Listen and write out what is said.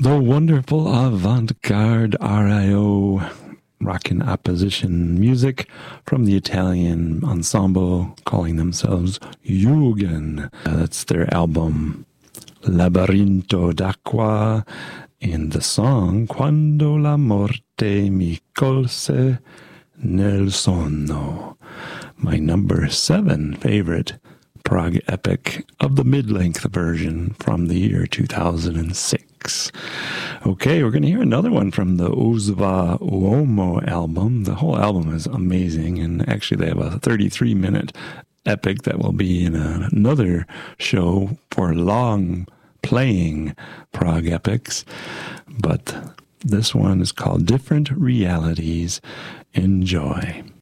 The wonderful avant-garde RIO rockin' opposition music from the Italian ensemble calling themselves Yugen. That's their album Labirinto d'acqua, and the song Quando la morte mi colse nel sonno, my number 7 favorite prog epic of the mid-length version from the year 2006. Okay, we're going to hear another one from the Ozva Uomo album. The whole album is amazing, and actually they have a 33-minute epic that will be in another show for long-playing prog epics. But this one is called Different Realities. Enjoy.